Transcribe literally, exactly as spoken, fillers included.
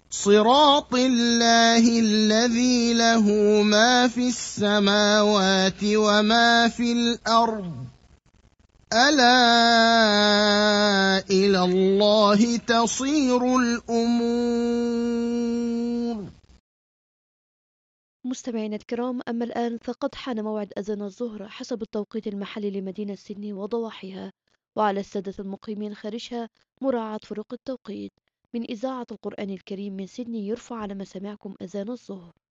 صراط الله الذي له ما في السماوات وما في الأرض ألا إلى الله تصير الأمور. مستمعينا الكرام، أما الآن فقد حان موعد أذان الظهر حسب التوقيت المحلي لمدينة سيدني وضواحيها، وعلى السادة المقيمين خارجها مراعاة فروق التوقيت. من إذاعة القرآن الكريم من سيدني يرفع على مسامعكم أذان الظهر.